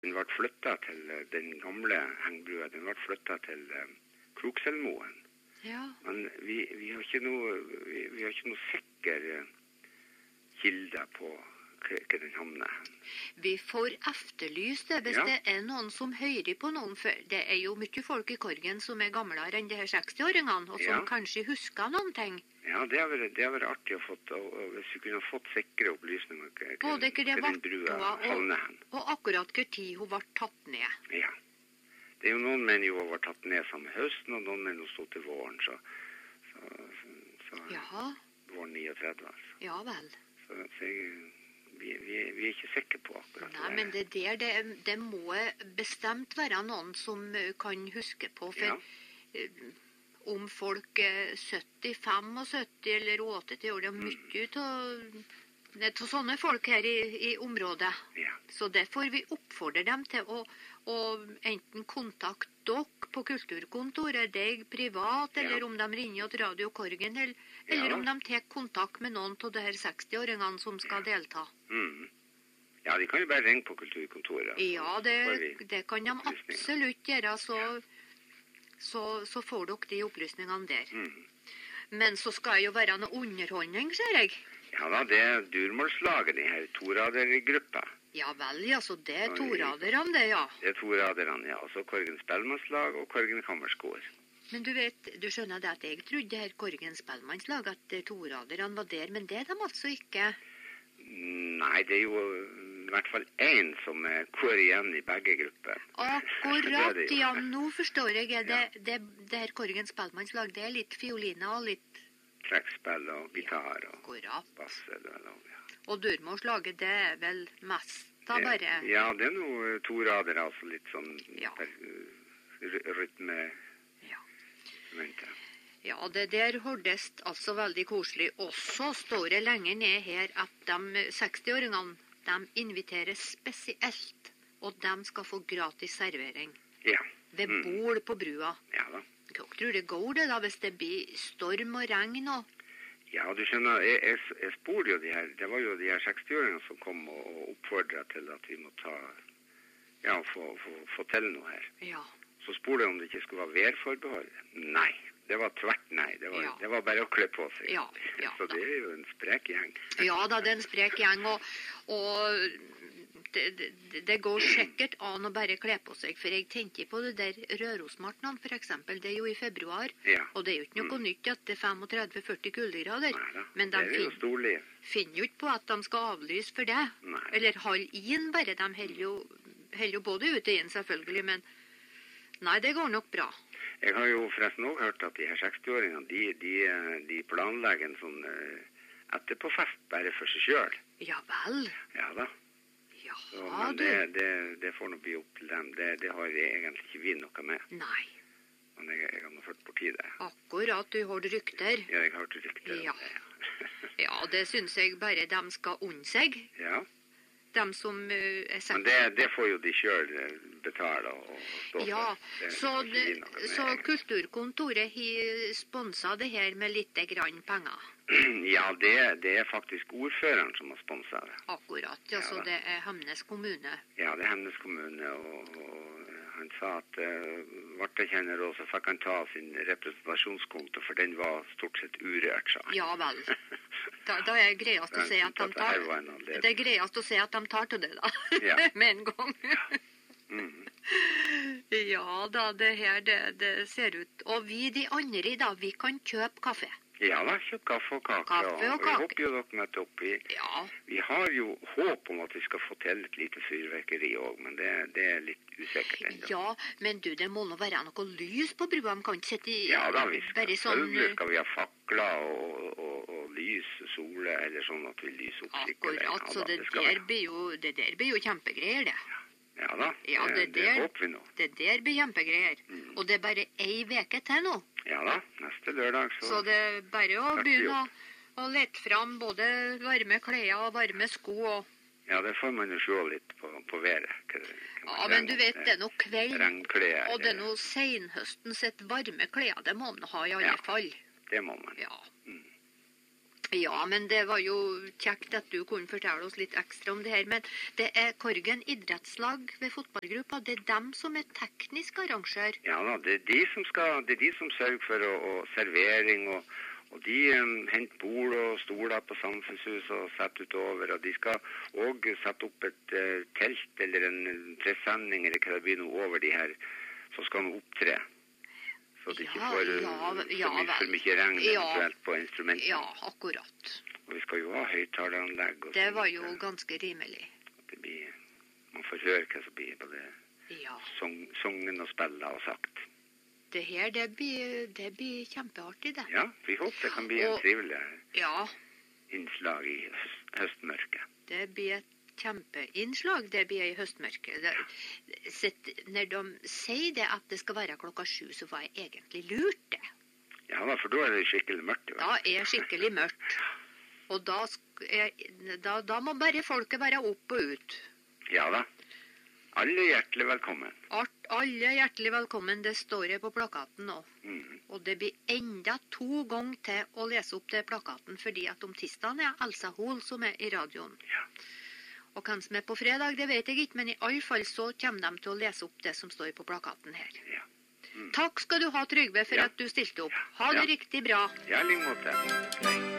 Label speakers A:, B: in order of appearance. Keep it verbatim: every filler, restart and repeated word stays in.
A: Den ble flyttet til den gamle hengbrua, den ble flyttet til um, Krokselmoen.
B: Ja.
A: Men vi, vi har ikke noe, vi, vi har ikke noe sikker uh, kilde på hva den havner.
B: Vi får efterlyse det hvis
A: Ja.
B: det er noen som hører på noen. For det er jo mye folk i Korgen som er gamlere enn de her sekstiåringene, og som
A: Ja.
B: kanskje husker noen ting.
A: Ja, det har vært, det har vært artig å få, og, og hvis vi kunne ha fått sikre opplysninger hva, hva,
B: Både hva det
A: hva den
B: ble
A: brua
B: og,
A: havner hen.
B: og akkurat hva tid hun ble tatt ned.
A: Ja. Det er jo noen mener jo hun var tatt ned samme høsten, og noen mener hun stod til våren, så, så, så, så
B: Jaha,
A: våren niogtredve, altså.
B: ja vel.
A: Så, så jeg, vi, vi, vi er ikke sikre på akkurat
B: Nei, men det der, det, det må bestemt være noen som eh, kan huske på, for
A: Ja.
B: eh, om folk er sytti, syttifem eller åtti år, det er mye av det er sånne folk her i, i området.
A: Ja.
B: Så derfor vi oppfordrer dem til å, å enten kontakte dere på kulturkontoret, deg privat,
A: Ja.
B: eller om de ringer til Radio Korgen, eller, eller
A: Ja.
B: om de tar kontakt med noen av de her sekstiåringene som skal delta.
A: Mm. Ja, de kan jo bare ringe på kulturkontoret. så
B: Ja,
A: får
B: det,
A: vi
B: det kan de
A: opplysninger.
B: absolutt gjøre, så, så, så får dere de opplysningene der.
A: Mm.
B: Men så skal det jo være noe underholdning, ser jeg.
A: Ja da, det er durmålslaget, de her toradergruppa.
B: Ja vel, ja, så det er
A: Oi.
B: toraderne det, ja.
A: Det er toraderne, ja. Og så Korgen Spellmannslag og Korgen Kammerskår.
B: Men du vet, du skjønner det at jeg trodde her Korgen Spellmannslag at eh, toraderne var der, men det er de altså ikke.
A: Nei, det er jo i hvert fall én som går igjen i begge grupper.
B: Akkurat,
A: Det er det jo.
B: ja, nå forstår jeg. Er Det, det, det her Korgen Spellmannslag, det er litt fioliner og litt
A: Trekkspill og gitar og
B: akkurat.
A: bass. Eller, eller, ja.
B: Og durmålslaget, det er vel mest da
A: Det-
B: bare.
A: Ja, det er noe torader, altså litt sånn
B: Ja.
A: per, ry- rytme.
B: Ja.
A: Vent, ja.
B: Ja, det der hørtes altså veldig koselig. Og så står det lenger ned her at de sekstiåringene, de inviteres spesielt, og de skal få gratis servering
A: Ja.
B: ved
A: Mm.
B: bol på brua.
A: Ja da.
B: Hva tror det går det da, hvis det blir storm og regn og...
A: Ja, du skjønner, jeg, jeg, jeg spurte jo de her, det var jo de her sekstiåringene som kom og, og oppfordret til at vi må ta, ja, få, få, få til noe her.
B: Ja,
A: Så spurte jeg om det ikke skulle være værforbehold. Nei, det var tvert nei. Det var,
B: Ja.
A: det var bare å kle på seg.
B: Ja, ja
A: Så
B: da.
A: det er jo en sprek gjeng.
B: ja da, det er en sprek gjeng, og, og det, det, det går sikkert an å bare kle på seg, for jeg tenker på det der Rørosmartnan for eksempel, det er jo i februar,
A: Ja.
B: og det er jo ikke noe nytt at det er femogtretti til førti kuldegrader,
A: Nei da.
B: men de
A: det er jo
B: fin,
A: storlig.
B: finner jo ikke på at de skal avlyse for det,
A: Nei.
B: eller halde inn bare, de holder jo, holder jo både ute inn selvfølgelig, men nei, det går nok bra.
A: Jeg har jo forresten også hørt at de her sekstiåringene, de, de, de planlegger en sånn uh, etterpåfest bare for seg selv.
B: Ja vel,
A: Ja da. Så,
B: jaha
A: men
B: du,
A: det, det, det får nå bli opp til dem. Det, det har jeg egentlig ikke vi noe med.
B: nei,
A: Men jeg, jeg har nå ført borti det.
B: akkurat du har rykter.
A: Ja, jeg har hørt rykter om
B: Ja.
A: det.
B: Ja, det synes jeg bare de skal unne seg.
A: Ja.
B: De som uh, er
A: Men
B: sett...
A: det, det får jo de selv eh, betale og og stå
B: Ja,
A: for. Det
B: så,
A: har ikke vi
B: det,
A: noe med.
B: så kulturkontoret har sponset det her med litt grann penger.
A: Ja, det, det er faktisk ordføreren som har sponset det.
B: Akkurat, ja,
A: Ja
B: så
A: da.
B: det er Hemnes kommune.
A: Ja, det er Hemnes kommune, og, og han sa at uh, vartekjenner også fikk han ta sin representasjonskonto, for den var stort sett urørt, sa han.
B: Ja vel. Da, da er det greiest å
A: Han
B: si at de
A: syntes det her
B: tar...
A: var en anledning.
B: Det er greiest å si at de tar til det da.
A: Ja.
B: med en gang.
A: Mhm.
B: Ja da, det her, det, det ser ut. Og vi de andre da, vi kan kjøpe kaffe.
A: Ja da, kjøp kaffe og kake.
B: Kaffe og
A: jeg
B: kake.
A: håper jo dere møter opp. Vi,
B: Ja,
A: vi har jo håp om at vi skal få til et lite fyrverkeri også, men det, det er litt usikkert ennå.
B: ja, men du, det må nå være noe lys på brua. De kan ikke sitte i...
A: Ja da, vi skal,
B: bare sånn...
A: selvfølgelig skal vi ha fakler og, og, og lys, sole, eller sånn at vi lyser opp skikkelig.
B: Akkurat, så
A: Ja da,
B: det
A: skal vi
B: der
A: ha.
B: blir jo, det der blir jo kjempegreier, det.
A: Ja da,
B: Ja,
A: det,
B: det
A: det
B: der-
A: håper vi nå.
B: Det der blir kjempegreier.
A: Mm.
B: Og det er bare ei veke til nå.
A: Ja da, neste lørdag så...
B: Så det er bare å
A: Takk,
B: begynne å, å lette fram både varme klær og varme sko. Og,
A: Ja, det får man jo se litt på, på været. Hva det- hva man
B: ja, men du
A: trenger.
B: vet, det er noe kveld.
A: Regnklær,
B: Og det er
A: eller-
B: noe senhøsten sitt varme klær. Det må man ha i alle
A: Ja.
B: fall.
A: Det må man.
B: Ja.
A: Mm.
B: Ja, men det var jo kjekt at du kunne fortelle oss litt ekstra om det her. Men det er Korgen idrettslag ved fotballgruppa. Det er dem som er teknisk arrangør.
A: Ja da, det er de som, skal, det er de som sørger for å, å servering, og, og de um, henter bord og stoler på samfunnshuset og setter utover. Og de skal også sette opp et uh, telt eller en presenning eller hva det blir noe over de her, så skal de opptre. Så det ikke
B: Ja,
A: får uh,
B: ja,
A: så
B: ja,
A: mye, for
B: vel.
A: mye regn
B: Ja.
A: eventuelt på instrumentene.
B: Ja, akkurat.
A: Og vi skal jo ha høyttaleranlegg. og
B: Det
A: sånn,
B: var
A: at,
B: jo
A: uh,
B: ganske rimelig.
A: det blir, man får høre hva som blir både
B: Ja.
A: song, songen og spillet og sagt.
B: Det her, det blir, det blir kjempeartig, det.
A: Ja, vi håper det kan bli en
B: Og-
A: trivelig
B: Ja,
A: innslag i høst, høstmørket.
B: det blir et kjempeinnslag, det blir i høstmørket. Det, sett, når de sier det at det skal være klokka sju, så var jeg egentlig lurt det.
A: Ja da, for da er det skikkelig mørkt. jo.
B: Da er skikkelig mørkt. Og da, sk- er- da, da må bare folket være opp og ut.
A: Ja da. Alle hjertelig velkommen.
B: Alt, alle hjertelig velkommen, det står det på plakaten nå.
A: Mhm.
B: Og det blir enda to ganger til å lese opp det plakaten, fordi at om tirsdagen er Elsa Hol som er i radioen.
A: Ja.
B: Og hvem som er på fredag, det vet jeg ikke, men i alle fall så kommer de til å lese opp det som står på plakaten her.
A: Ja. Mm.
B: Takk skal du ha, Trygve, for
A: Ja.
B: at du stilte opp. Ha
A: Ja.
B: det riktig bra.
A: Ja, i like måte. Hei.